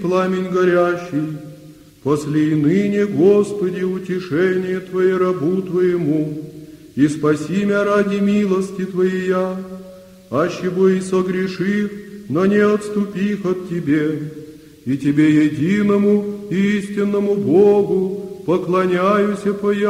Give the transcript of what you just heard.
пламень горящий. Посли и ныне, Господи, утешение Твое рабу Твоему, и спаси мя ради милости Твоя, аще бо и согрешив, но не отступих от Тебе, и Тебе единому истинному Богу поклоняюся по